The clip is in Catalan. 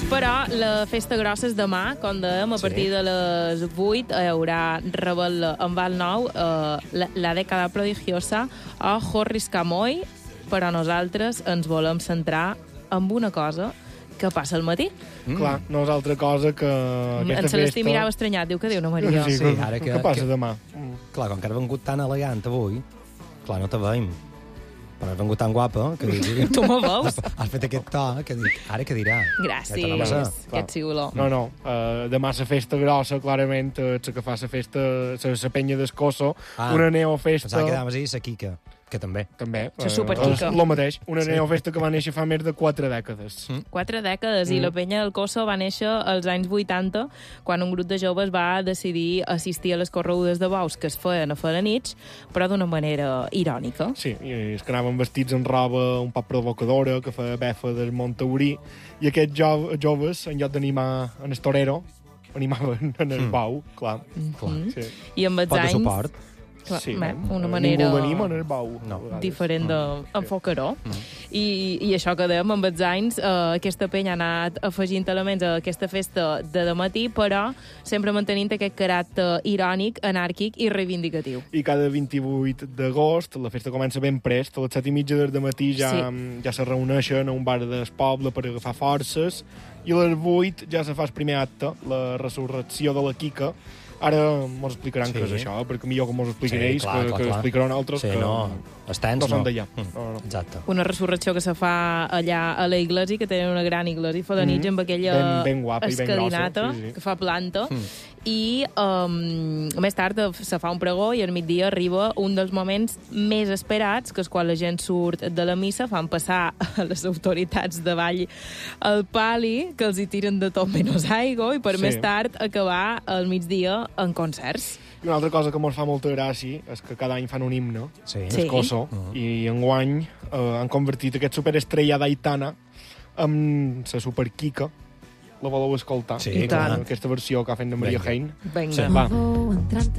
Però la festa grossa és demà, com dèiem, a partir de les 8 hi haurà rebel en Val Nou, la dècada prodigiosa o Jorris Camoy, però nosaltres ens volem centrar en una cosa que passa al matí. Clar, no és altra cosa que aquesta En Celestí mirava estranyat, diu que diu una Maria. Sí, ara què passa demà? Clar, com que has vengut tan elegant avui, clar, no te veiem. Però has vengut tan guapa que dic... Tu me veus? Has fet aquest to que dic, ara què dirà? Gràcies, que ets olor. No, demà la festa grossa, clarament, la que fa la festa, la penya d'Escosso, una neofesta... Pensava que anaves a dir la Quica, que també. També. La superquica. El mateix, una neofesta que va néixer fa més de 4 dècades. 4 dècades, i la penya del Cosso va néixer als anys 80, quan un grup de joves va decidir assistir a les corregudes de bous que es feien a Felanitx, però d'una manera irònica. Sí, i és que anaven vestits en roba un poc provocadora, que feia befa del Monttaurí, i aquests joves, en lloc d'animar en el torero, animaven en el bou, clar. Sí. I amb els Pot de anys... suport. Sí, una manera ningú l'anima en el bou. diferent d'enfocar-ho. I això que dèiem, amb els anys, aquesta penya ha anat afegint elements a aquesta festa de dematí, però sempre mantenint aquest caràcter irònic, anàrquic i reivindicatiu. I cada 28 d'agost la festa comença ben prest, a les 7:30 del matí ja se reuneixen a un bar del poble per agafar forces, i a les 8 ja se fa el primer acte, la resurrecció de la Quica. Ara mos explicaran què és això, perquè millor que mos ho expliquin ells, que ho explicaran altres, que no són d'allà. Exacte. Una resurrecció que se fa allà a la iglesia, que tenen una gran iglesia, Felanitx, amb aquella ben guapa i ben escalinata grossa, que fa planta, i més tard se fa un pregó i al migdia arriba un dels moments més esperats, que és quan la gent surt de la missa, fan passar a les autoritats de ball el pali, que els hi tiren de tot menys aigua, i per més tard acabar al migdia en concerts. I una altra cosa que mos fa molta gràcia és que cada any fan un himne, Escosso, i enguany han convertit aquest superestrella d'Aitana en la superquica. La voleu escoltar? Sí, clar. Aquesta versió que ha fet de Maria Hein. Vinga. Va. Entrant